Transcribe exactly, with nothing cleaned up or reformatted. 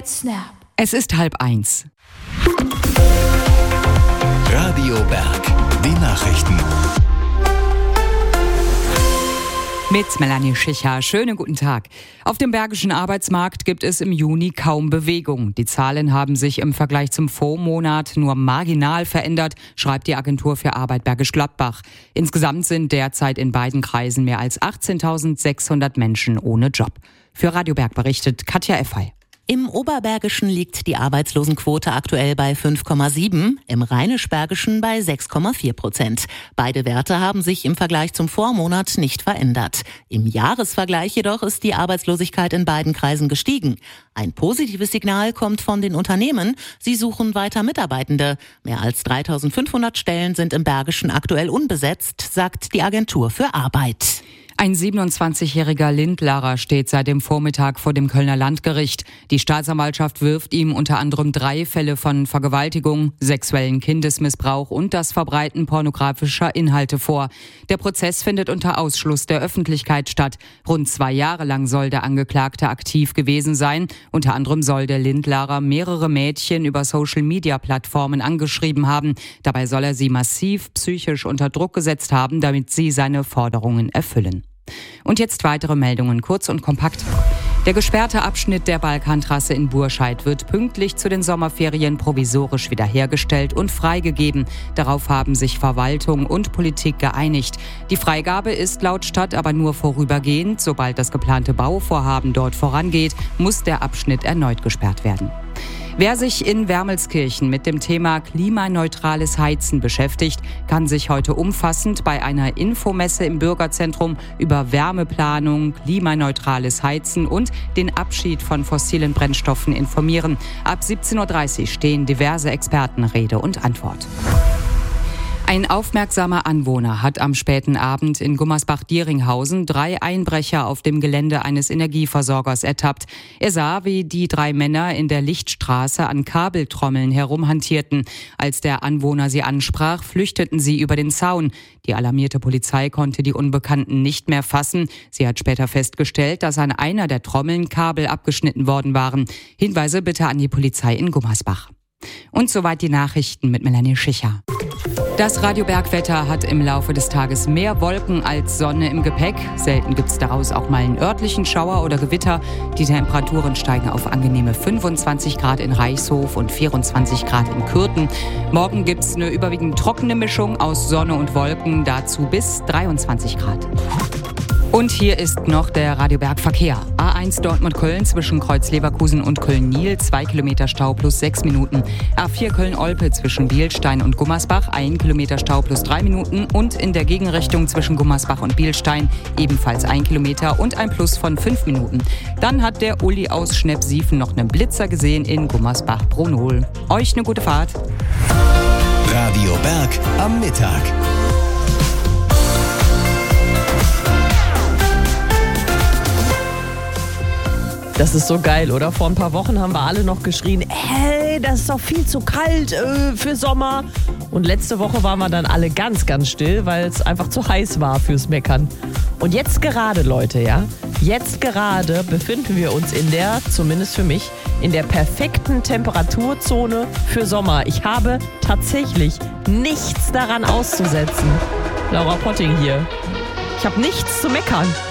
Snap. Es ist halb eins. Radio Berg, die Nachrichten. Mit Melanie Schicher. Schönen guten Tag. Auf dem bergischen Arbeitsmarkt gibt es im Juni kaum Bewegung. Die Zahlen haben sich im Vergleich zum Vormonat nur marginal verändert, schreibt die Agentur für Arbeit Bergisch Gladbach. Insgesamt sind derzeit in beiden Kreisen mehr als achtzehntausendsechshundert Menschen ohne Job. Für Radio Berg berichtet Katja Effey. Im Oberbergischen liegt die Arbeitslosenquote aktuell bei fünf Komma sieben, im Rheinisch-Bergischen bei sechs Komma vier Prozent. Beide Werte haben sich im Vergleich zum Vormonat nicht verändert. Im Jahresvergleich jedoch ist die Arbeitslosigkeit in beiden Kreisen gestiegen. Ein positives Signal kommt von den Unternehmen. Sie suchen weiter Mitarbeitende. Mehr als dreitausendfünfhundert Stellen sind im Bergischen aktuell unbesetzt, sagt die Agentur für Arbeit. Ein siebenundzwanzigjähriger Lindlarer steht seit dem Vormittag vor dem Kölner Landgericht. Die Staatsanwaltschaft wirft ihm unter anderem drei Fälle von Vergewaltigung, sexuellen Kindesmissbrauch und das Verbreiten pornografischer Inhalte vor. Der Prozess findet unter Ausschluss der Öffentlichkeit statt. Rund zwei Jahre lang soll der Angeklagte aktiv gewesen sein. Unter anderem soll der Lindlarer mehrere Mädchen über Social-Media-Plattformen angeschrieben haben. Dabei soll er sie massiv psychisch unter Druck gesetzt haben, damit sie seine Forderungen erfüllen. Und jetzt weitere Meldungen, kurz und kompakt. Der gesperrte Abschnitt der Balkantrasse in Burscheid wird pünktlich zu den Sommerferien provisorisch wiederhergestellt und freigegeben. Darauf haben sich Verwaltung und Politik geeinigt. Die Freigabe ist laut Stadt aber nur vorübergehend. Sobald das geplante Bauvorhaben dort vorangeht, muss der Abschnitt erneut gesperrt werden. Wer sich in Wermelskirchen mit dem Thema klimaneutrales Heizen beschäftigt, kann sich heute umfassend bei einer Infomesse im Bürgerzentrum über Wärmeplanung, klimaneutrales Heizen und den Abschied von fossilen Brennstoffen informieren. Ab siebzehn Uhr dreißig stehen diverse Experten Rede und Antwort. Ein aufmerksamer Anwohner hat am späten Abend in Gummersbach-Dieringhausen drei Einbrecher auf dem Gelände eines Energieversorgers ertappt. Er sah, wie die drei Männer in der Lichtstraße an Kabeltrommeln herumhantierten. Als der Anwohner sie ansprach, flüchteten sie über den Zaun. Die alarmierte Polizei konnte die Unbekannten nicht mehr fassen. Sie hat später festgestellt, dass an einer der Trommeln Kabel abgeschnitten worden waren. Hinweise bitte an die Polizei in Gummersbach. Und soweit die Nachrichten mit Melanie Schicher. Das Radio Bergwetter hat im Laufe des Tages mehr Wolken als Sonne im Gepäck. Selten gibt es daraus auch mal einen örtlichen Schauer oder Gewitter. Die Temperaturen steigen auf angenehme fünfundzwanzig Grad in Reichshof und vierundzwanzig Grad in Kürten. Morgen gibt es eine überwiegend trockene Mischung aus Sonne und Wolken, dazu bis dreiundzwanzig Grad. Und hier ist noch der Radio Berg Verkehr. A eins Dortmund-Köln zwischen Kreuz Leverkusen und Köln-Niel, zwei Kilometer Stau plus sechs Minuten. A vier Köln-Olpe zwischen Bielstein und Gummersbach, ein Kilometer Stau plus drei Minuten. Und in der Gegenrichtung zwischen Gummersbach und Bielstein ebenfalls ein Kilometer und ein Plus von fünf Minuten. Dann hat der Uli aus Schnepp-Siefen noch einen Blitzer gesehen in Gummersbach-Brunol. Euch eine gute Fahrt. Radio Berg am Mittag. Das ist so geil, oder? Vor ein paar Wochen haben wir alle noch geschrien, hey, das ist doch viel zu kalt äh, für Sommer. Und letzte Woche waren wir dann alle ganz, ganz still, weil es einfach zu heiß war fürs Meckern. Und jetzt gerade, Leute, ja, jetzt gerade befinden wir uns in der, zumindest für mich, in der perfekten Temperaturzone für Sommer. Ich habe tatsächlich nichts daran auszusetzen. Laura Potting hier. Ich habe nichts zu meckern.